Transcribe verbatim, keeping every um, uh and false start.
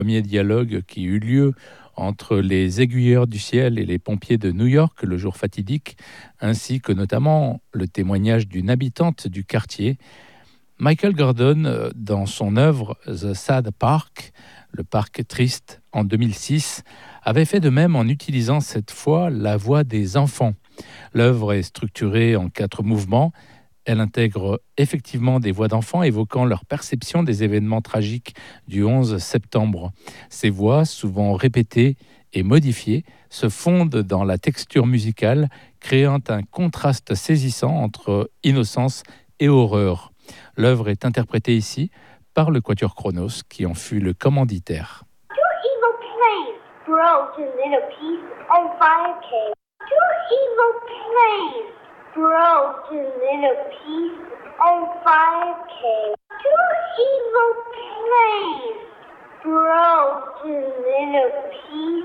Premier dialogue qui eut lieu entre les aiguilleurs du ciel et les pompiers de New York le jour fatidique, ainsi que notamment le témoignage d'une habitante du quartier. Michael Gordon, dans son œuvre The Sad Park, le parc triste, en deux mille six, avait fait de même en utilisant cette fois la voix des enfants. L'œuvre est structurée en quatre mouvements. Elle intègre effectivement des voix d'enfants évoquant leur perception des événements tragiques du onze septembre. Ces voix, souvent répétées et modifiées, se fondent dans la texture musicale, créant un contraste saisissant entre innocence et horreur. L'œuvre est interprétée ici par le Quatuor Chronos, qui en fut le commanditaire. Two evil planes broke in little pieces on five K. Two evil planes broke in little pieces on five K. Two evil planes broke in little pieces